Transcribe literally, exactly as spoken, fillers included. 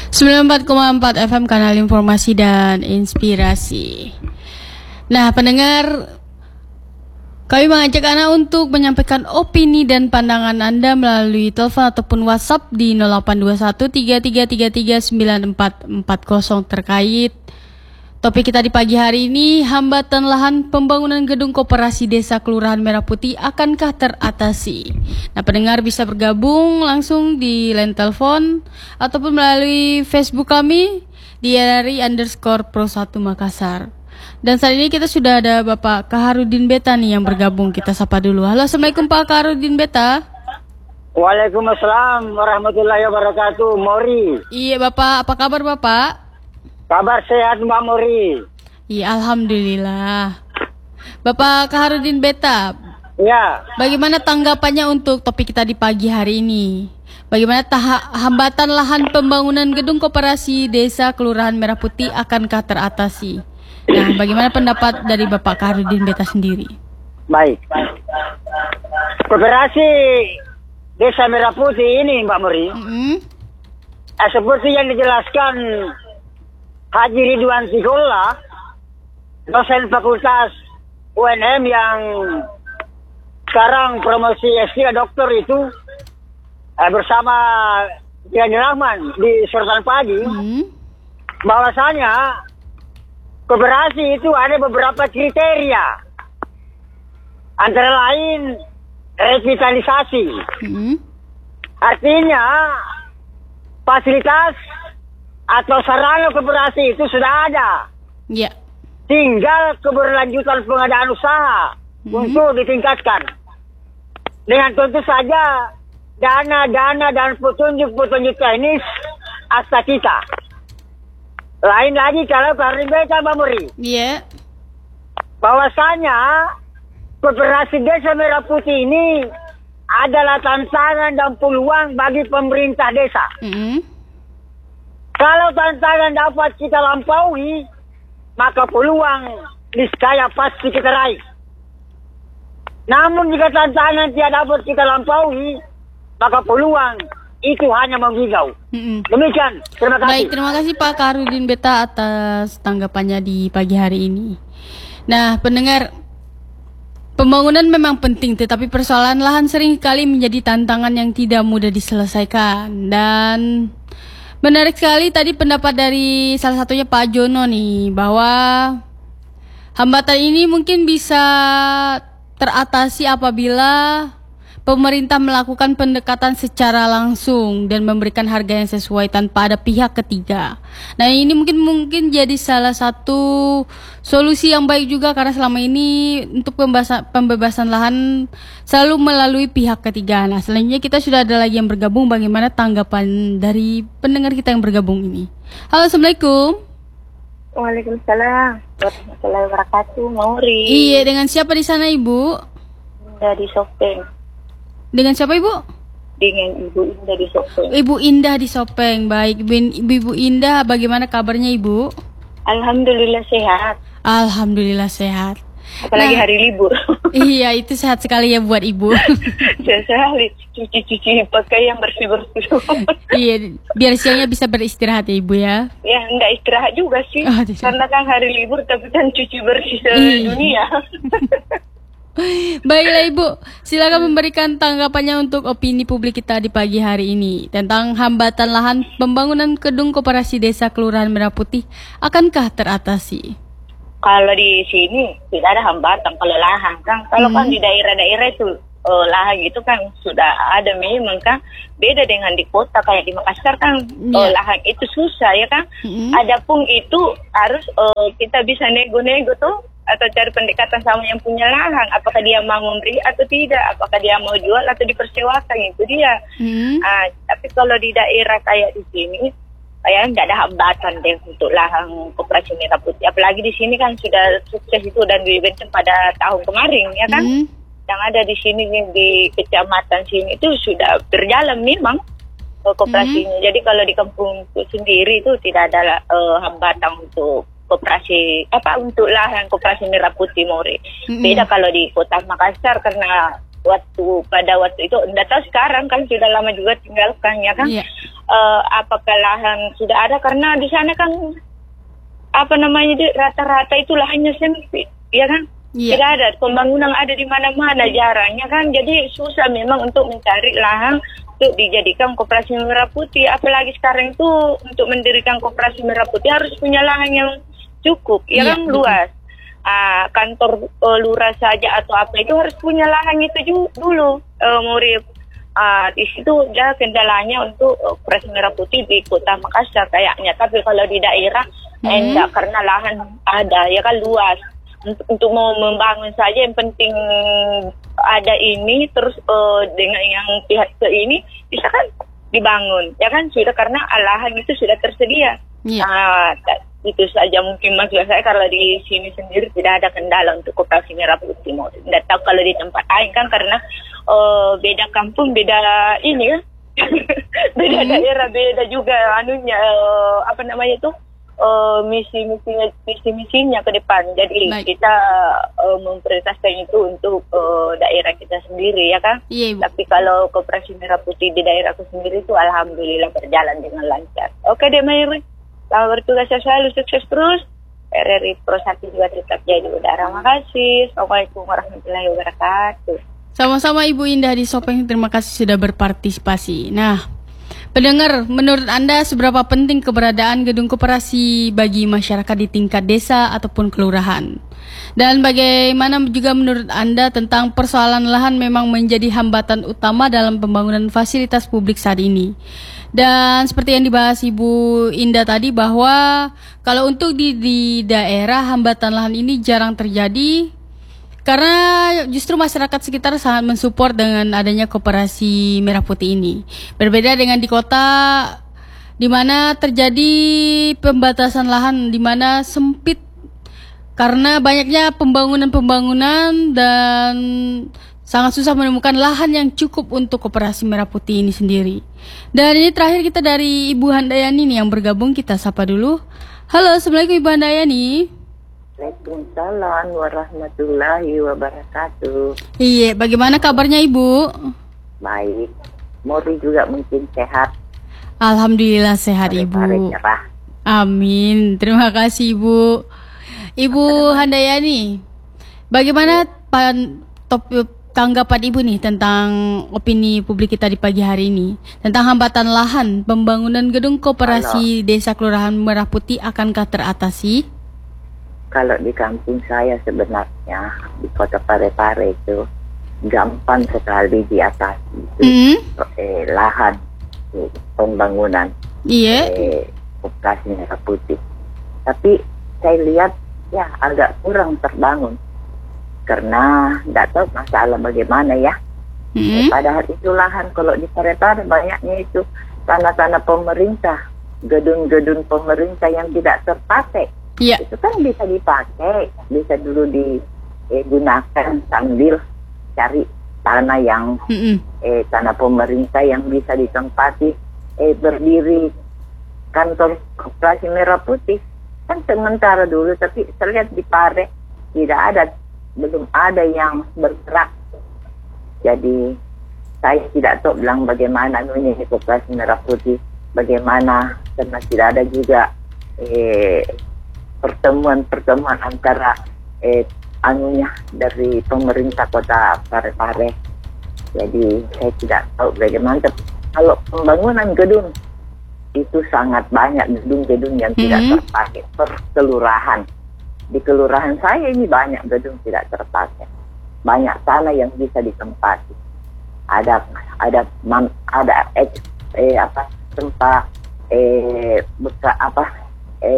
sembilan puluh empat koma empat F M Kanal Informasi dan Inspirasi. Nah, pendengar, kami mengajak Anda untuk menyampaikan opini dan pandangan Anda melalui telepon ataupun WhatsApp di nol delapan dua satu tiga tiga tiga tiga sembilan empat empat nol terkait topik kita di pagi hari ini. Hambatan lahan pembangunan gedung koperasi Desa Kelurahan Merah Putih akankah teratasi? Nah, pendengar bisa bergabung langsung di line telepon ataupun melalui Facebook kami di R R I underscore Pro satu Makassar. Dan saat ini kita sudah ada Bapak Kaharudin Beta nih yang bergabung. Kita sapa dulu. Halo, Assalamualaikum Pak Kaharudin Beta. Waalaikumsalam warahmatullahi wabarakatuh. Mori. Iya Bapak, apa kabar Bapak? Kabar sehat Mbak Mori. Iya, alhamdulillah. Bapak Kaharudin Beta, Ya. bagaimana tanggapannya untuk topik kita di pagi hari ini? Bagaimana taha- hambatan lahan pembangunan gedung koperasi Desa Kelurahan Merah Putih akankah teratasi? Nah, bagaimana pendapat dari Bapak Kaharudin Beta sendiri? Baik. Koperasi Desa Merah Putih ini Mbak Mori, Mm-hmm. eh, seperti yang dijelaskan Haji Ridwan Sihola, dosen Fakultas U N M yang sekarang promosi S tiga doktor itu, eh, bersama Dian Rahman di Sultan Pagi, Mm-hmm. bahwasanya koperasi itu ada beberapa kriteria, antara lain revitalisasi. Mm-hmm. Artinya fasilitas atau sarana koperasi itu sudah ada, Ya. tinggal keberlanjutan pengadaan usaha Hmm. untuk ditingkatkan dengan tentu saja dana-dana dan petunjuk-petunjuk teknis asta kita. Lain lagi kalau Karin Beta Mbak Muri, Iya. bahwasanya koperasi Desa Merah Putih ini adalah tantangan dan peluang bagi pemerintah desa. Mm-hmm. Kalau tantangan dapat kita lampaui, maka peluang niscaya pasti kita raih. Namun jika tantangan tidak dapat kita lampaui, maka peluang itu hanya menggigau. Mm-hmm. Demikian, terima kasih. Baik, terima kasih Pak Kaharudin Beta atas tanggapannya di pagi hari ini. Nah, pendengar, pembangunan memang penting, tetapi persoalan lahan sering kali menjadi tantangan yang tidak mudah diselesaikan. Dan menarik sekali tadi pendapat dari salah satunya Pak Jono nih, bahwa hambatan ini mungkin bisa teratasi apabila pemerintah melakukan pendekatan secara langsung dan memberikan harga yang sesuai tanpa ada pihak ketiga. Nah, ini mungkin mungkin jadi salah satu solusi yang baik juga, karena selama ini untuk pembebasan, pembebasan lahan selalu melalui pihak ketiga. Nah, selanjutnya kita sudah ada lagi yang bergabung. Bagaimana tanggapan dari pendengar kita yang bergabung ini? Halo, Assalamualaikum. Waalaikumsalam warahmatullahi wabarakatuh. Mauri. Iya, dengan siapa di sana Ibu? Indah di Sopeng. Dengan siapa Ibu? Dengan Ibu Indah di Sopeng. Ibu Indah di Sopeng. Baik, Ibu, Ibu Indah, bagaimana kabarnya Ibu? Alhamdulillah sehat. Alhamdulillah sehat. Apalagi Nah, hari libur. Iya, itu sehat sekali ya buat Ibu. Sehat sekali. Cuci-cuci pakaian bersih-bersih. Iya, biar siangnya bisa beristirahat ya Ibu ya. Ya, enggak istirahat juga sih. Oh, tidak. Karena kan hari libur tapi kan cuci bersih Iya. sedunia. Baiklah Ibu, silakan memberikan tanggapannya untuk opini publik kita di pagi hari ini tentang hambatan lahan pembangunan gedung koperasi Desa Kelurahan Merah Putih akankah teratasi? Kalau di sini tidak ada hambatan kalau lahan kan. Kalau kan Hmm. di daerah-daerah itu eh, lahan itu kan sudah ada memang kan. Beda dengan di kota kayak di Makassar kan Ya. eh, lahan itu susah ya kan. Hmm. Adapun itu harus eh, kita bisa nego-nego tuh atau cari pendekatan sama yang punya lahan. Apakah dia mau memberi atau tidak? Apakah dia mau jual atau dipersewakan, itu dia. Hmm. Ah, tapi kalau di daerah kayak di sini, kayak nggak ada hambatan deh untuk lahan koperasi Merah Putih. Apalagi di sini kan sudah sukses itu dan dibentuk pada tahun kemarin ya kan. Hmm. Yang ada di sini di kecamatan sini itu sudah berjalan memang uh, koperasinya. Jadi kalau di kampung sendiri itu tidak ada uh, hambatan untuk koperasi apa untuk lahan koperasi Merah Putih Mori. Mm-mm. Beda kalau di kota Makassar karena waktu pada waktu itu, nggak tahu sekarang kan sudah lama juga tinggalkan ya kan. Iya. Uh, apakah lahan sudah ada, karena di sana kan apa namanya di rata-rata itu lahannya sempit, ya kan? Iya. Tidak ada pembangunan, ada di mana-mana jarangnya kan. Jadi susah memang untuk mencari lahan untuk dijadikan koperasi merah putih. Apalagi sekarang itu untuk mendirikan koperasi merah putih harus punya lahan yang cukup, ya Iya, kan, betul. luas. Uh, kantor uh, lurah saja atau apa itu harus punya lahan itu ju- dulu, uh, Murid. Uh, di situ ya kendalanya untuk uh, koperasi merah putih di Kota Makassar kayaknya. Tapi kalau di daerah Hmm. enggak, karena lahan ada, ya kan, luas. Untuk, untuk mau membangun saja yang penting ada ini, terus uh, dengan yang pihak ke ini bisa kan dibangun, ya kan, sudah, karena lahan itu sudah tersedia. Iya. Nah, ta- itu saja mungkin maksud saya, kalau di sini sendiri tidak ada kendala untuk koperasi merah putih. Mau tidak tahu kalau di tempat lain kan, karena uh, beda kampung, beda ini kan, beda Hmm. daerah, beda juga anunya, uh, apa namanya itu, uh, misi-misinya, misi-misinya ke depan. Jadi Baik. kita uh, memprioritaskan itu untuk uh, daerah kita sendiri, ya kan. Iya, Ibu. Tapi kalau koperasi merah putih di daerahku sendiri itu alhamdulillah berjalan dengan lancar. Oke deh, Mayri. Selamat bertugas selalu, sukses terus. R R I Pro satu juga tetap jadi udara. Makasih. Assalamualaikum warahmatullahi wabarakatuh. Sama-sama Ibu Indah di Sopeng, terima kasih sudah berpartisipasi. Nah, pendengar, menurut Anda seberapa penting keberadaan gedung koperasi bagi masyarakat di tingkat desa ataupun kelurahan? Dan bagaimana juga menurut Anda tentang persoalan lahan memang menjadi hambatan utama dalam pembangunan fasilitas publik saat ini? Dan seperti yang dibahas Ibu Indah tadi, bahwa kalau untuk di, di daerah hambatan lahan ini jarang terjadi, karena justru masyarakat sekitar sangat mensupport dengan adanya koperasi merah putih ini. Berbeda dengan di kota, di mana terjadi pembatasan lahan, di mana sempit karena banyaknya pembangunan-pembangunan dan sangat susah menemukan lahan yang cukup untuk koperasi merah putih ini sendiri. Dan ini terakhir kita dari Ibu Handayani nih yang bergabung, kita sapa dulu. Halo, Assalamualaikum Ibu Handayani. Waalaikumsalam warahmatullahi wabarakatuh. Iya, bagaimana kabarnya Ibu? Baik. Mori juga mungkin sehat. Alhamdulillah sehat Pare-pare Ibu. cerah. Amin. Terima kasih Ibu. Ibu Handayani, bagaimana pan, top, tanggapan Ibu nih tentang opini publik kita di pagi hari ini tentang hambatan lahan pembangunan gedung koperasi Desa Kelurahan Merah Putih, akankah teratasi? Kalau di kampung saya sebenarnya di Kota Pare-Pare itu gampang sekali diatasi itu Hmm? eh, lahan eh, pembangunan Iya. eh, koperasi merah putih. Tapi saya lihat ya agak kurang terbangun karena tidak tahu masalah bagaimana ya. Eh, Hmm? padahal itu lahan kalau di Pare-Pare banyaknya itu tanah-tanah pemerintah, gedung-gedung pemerintah yang tidak terpakai. Iya. Itu kan bisa dipakai, bisa dulu digunakan sambil cari tanah yang Mm-mm. eh, tanah pemerintah yang bisa ditempati eh, berdiri kantor koperasi merah putih. Kan sementara dulu, tapi saya lihat di Pare tidak ada, belum ada yang bergerak. Jadi saya tidak tahu bilang bagaimana ini koperasi merah putih, bagaimana, karena tidak ada juga eh, pertemuan-pertemuan antara eh, anunya dari pemerintah Kota Pare-Pare. Jadi saya tidak tahu bagaimana. Tapi kalau pembangunan gedung itu sangat banyak gedung-gedung yang tidak Mhm. terpakai per kelurahan. Di kelurahan saya ini banyak gedung tidak terpakai. Banyak tanah yang bisa ditempati. Ada ada man, ada eh, eh apa tempat eh bekas apa